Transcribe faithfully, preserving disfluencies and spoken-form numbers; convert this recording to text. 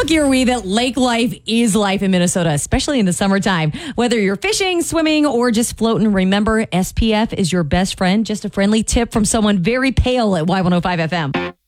lucky are we that lake life is life in Minnesota, especially in the summertime. Whether you're fishing, swimming, or just floating, remember S P F is your best friend. Just a friendly tip from someone very pale at Y one oh five F M.